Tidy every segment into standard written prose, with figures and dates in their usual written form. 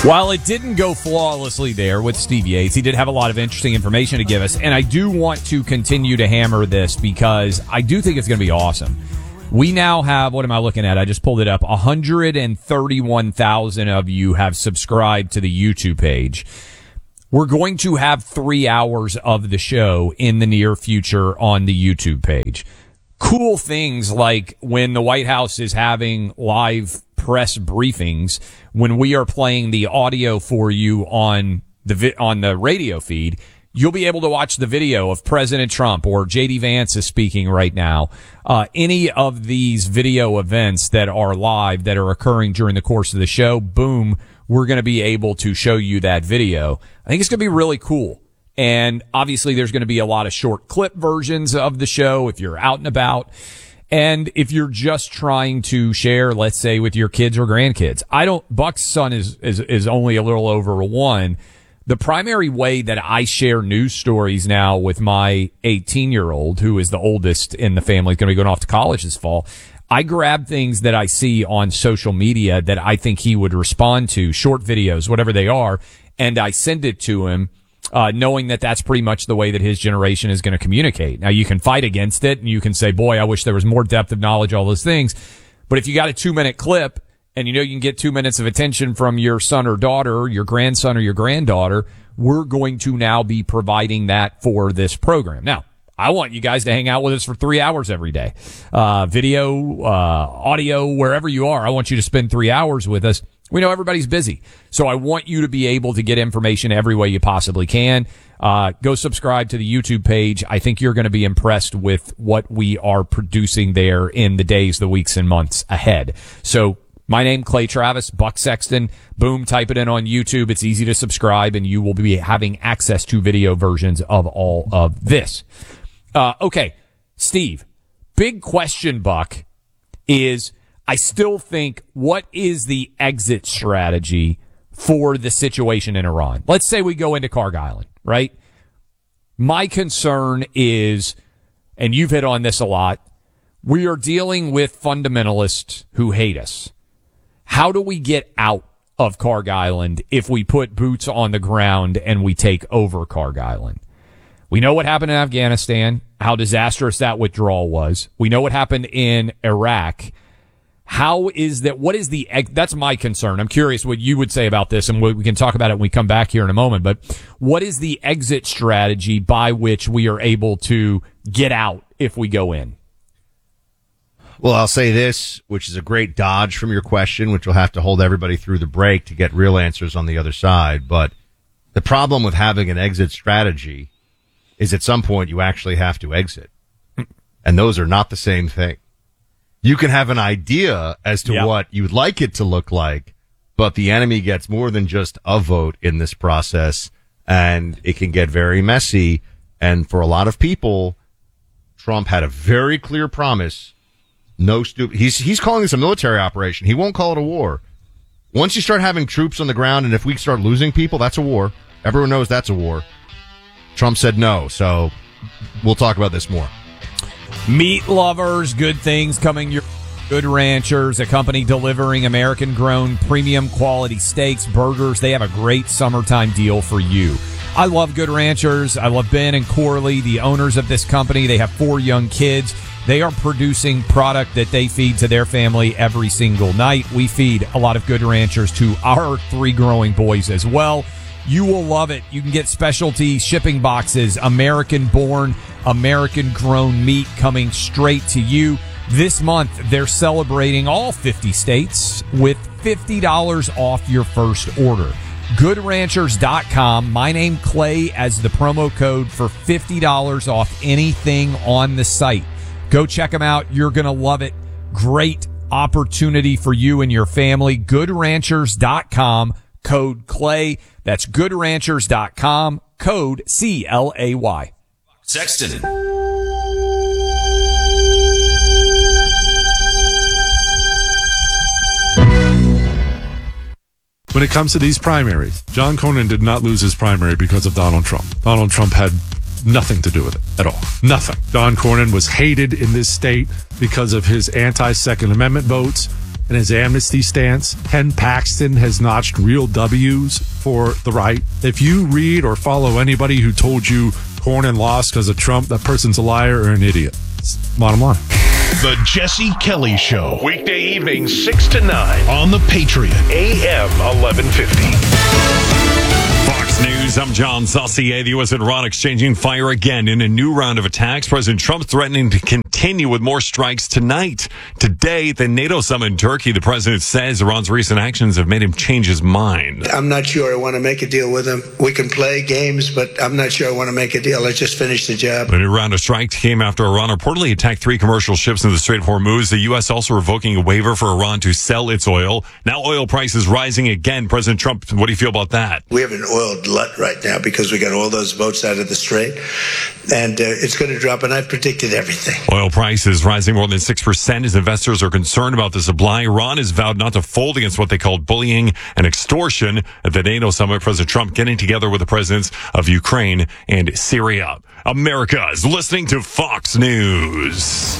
While it didn't go flawlessly there with Steve Yates, he did have a lot of interesting information to give us, and I do want to continue to hammer this because I do think it's going to be awesome. We now have, what am I looking at? I just pulled it up. 131,000 of you have subscribed to the YouTube page. We're going to have 3 hours of the show in the near future on the YouTube page. Cool things like when the White House is having live press briefings, when we are playing the audio for you on the radio feed, you'll be able to watch the video of President Trump or J.D. Vance is speaking right now. Any of these video events that are live that are occurring during the course of the show, boom, we're going to be able to show you that video. I think it's going to be really cool. And obviously there's going to be a lot of short clip versions of the show if you're out and about. And if you're just trying to share, let's say, with your kids or grandkids. Buck's son is only a little over 1. The primary way that I share news stories now with my 18-year-old, who is the oldest in the family, going to be going off to college this fall, I grab things that I see on social media that I think he would respond to, short videos, whatever they are, and I send it to him, knowing that that's pretty much the way that his generation is going to communicate. Now, you can fight against it, and you can say, boy, I wish there was more depth of knowledge, all those things. But if you got a 2-minute clip, and you know you can get 2 minutes of attention from your son or daughter, your grandson or your granddaughter, we're going to now be providing that for this program. Now, I want you guys to hang out with us for 3 hours every day. Video, audio, wherever you are, I want you to spend 3 hours with us. We know everybody's busy, so I want you to be able to get information every way you possibly can. Go subscribe to the YouTube page. I think you're going to be impressed with what we are producing there in the days, the weeks, and months ahead. So my name, Clay Travis, Buck Sexton. Boom, type it in on YouTube. It's easy to subscribe, and you will be having access to video versions of all of this. Okay, Steve, big question, Buck, is I still think, what is the exit strategy for the situation in Iran? Let's say we go into Kharg Island, right? My concern is, and you've hit on this a lot, we are dealing with fundamentalists who hate us. How do we get out of Kharg Island if we put boots on the ground and we take over Kharg Island? We know what happened in Afghanistan, how disastrous that withdrawal was. We know what happened in Iraq. How is that? What is that's my concern. I'm curious what you would say about this, and we can talk about it when we come back here in a moment. But what is the exit strategy by which we are able to get out if we go in? Well, I'll say this, which is a great dodge from your question, which will have to hold everybody through the break to get real answers on the other side. But the problem with having an exit strategy is at some point you actually have to exit. And those are not the same thing. You can have an idea as to what you'd like it to look like, but the enemy gets more than just a vote in this process, and it can get very messy. And for a lot of people, Trump had a very clear promise. He's calling this a military operation. He won't call it a war. Once you start having troops on the ground, and if we start losing people, that's a war. Everyone knows that's a war. Trump said no, so we'll talk about this more. Meat lovers, good things coming your Good Ranchers, a company delivering American-grown premium quality steaks, burgers. They have a great summertime deal for you. I love Good Ranchers. I love Ben and Corley, the owners of this company. They have 4 young kids. They are producing product that they feed to their family every single night. We feed a lot of Good Ranchers to our 3 growing boys as well. You will love it. You can get specialty shipping boxes, American-born, American-grown meat coming straight to you. This month, they're celebrating all 50 states with $50 off your first order. GoodRanchers.com. My name, Clay, as the promo code for $50 off anything on the site. Go check them out. You're going to love it. Great opportunity for you and your family. GoodRanchers.com. Code Clay. That's GoodRanchers.com. Code CLAY. Sexton. When it comes to these primaries, John Cornyn did not lose his primary because of Donald Trump. Donald Trump had nothing to do with it at all. Nothing. John Cornyn was hated in this state because of his anti-Second Amendment votes. and his amnesty stance. Ken Paxton has notched real W's for the right. If you read or follow anybody who told you Cornyn lost because of Trump, that person's a liar or an idiot. It's bottom line. The Jesse Kelly Show. Weekday evenings 6 to 9 on The Patriot. AM 1150. Fox News, I'm John Saucier. The U.S. and Iran exchanging fire again in a new round of attacks. President Trump threatening to continue with more strikes tonight. Today, the NATO summit in Turkey, the president says Iran's recent actions have made him change his mind. I'm not sure I want to make a deal with him. We can play games, but I'm not sure I want to make a deal. Let's just finish the job. The new round of strikes came after Iran reportedly attacked 3 commercial ships in the Strait of Hormuz. The U.S. also revoking a waiver for Iran to sell its oil. Now oil prices rising again. President Trump, what do you feel about that? We have an oil glut right now because we got all those boats out of the Strait, and it's going to drop, and I've predicted everything. Oil prices rising more than 6% as investors are concerned about the supply. Iran has vowed not to fold against what they called bullying and extortion. At the NATO summit, President Trump getting together with the presidents of Ukraine and Syria. America is listening to Fox News.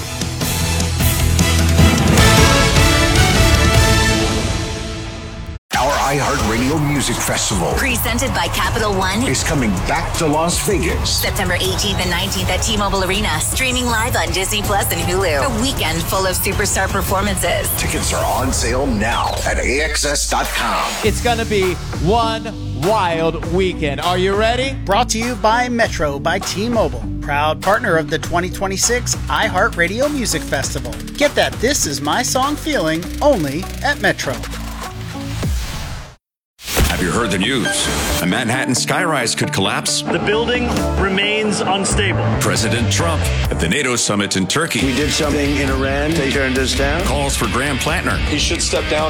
Our iHeartRadio Music Festival presented by Capital One is coming back to Las Vegas. September 18th and 19th at T-Mobile Arena. Streaming live on Disney Plus and Hulu. A weekend full of superstar performances. Tickets are on sale now at AXS.com. It's going to be one wild weekend. Are you ready? Brought to you by Metro by T-Mobile. Proud partner of the 2026 iHeartRadio Music Festival. Get that This Is My Song feeling only at Metro. Have you heard the news? A Manhattan skyrise could collapse. The building remains unstable. President Trump at the NATO summit in Turkey. We did something in Iran. They turned us down. Calls for Graham Plattner. He should step down.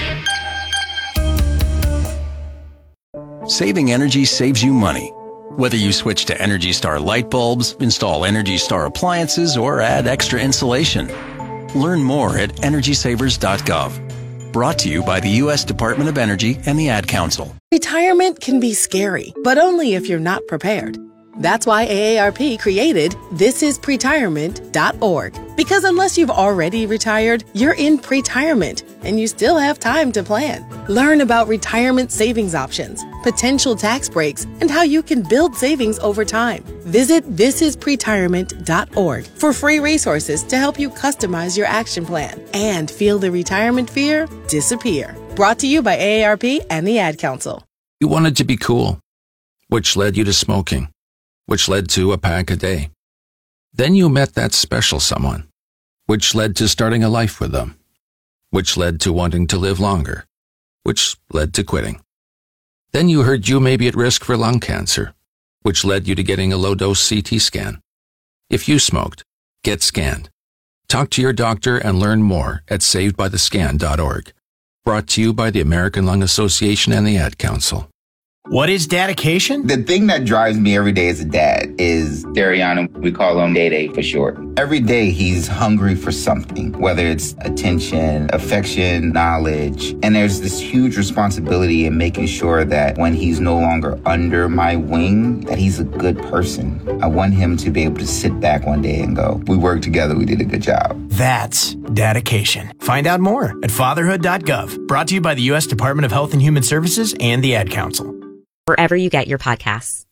Saving energy saves you money. Whether you switch to Energy Star light bulbs, install Energy Star appliances, or add extra insulation. Learn more at EnergySavers.gov. Brought to you by the U.S. Department of Energy and the Ad Council. Retirement can be scary, but only if you're not prepared. That's why AARP created thisispretirement.org. Because unless you've already retired, you're in pretirement, and you still have time to plan. Learn about retirement savings options, potential tax breaks, and how you can build savings over time. Visit thisispretirement.org for free resources to help you customize your action plan and feel the retirement fear disappear. Brought to you by AARP and the Ad Council. You wanted to be cool, which led you to smoking, which led to a pack a day. Then you met that special someone, which led to starting a life with them, which led to wanting to live longer, which led to quitting. Then you heard you may be at risk for lung cancer, which led you to getting a low-dose CT scan. If you smoked, get scanned. Talk to your doctor and learn more at savedbythescan.org. Brought to you by the American Lung Association and the Ad Council. What is dedication? The thing that drives me every day as a dad is Dariana. We call him Day-Day for short. Every day he's hungry for something, whether it's attention, affection, knowledge. And there's this huge responsibility in making sure that when he's no longer under my wing, that he's a good person. I want him to be able to sit back one day and go, we worked together, we did a good job. That's dedication. Find out more at fatherhood.gov. Brought to you by the U.S. Department of Health and Human Services and the Ad Council. Wherever you get your podcasts.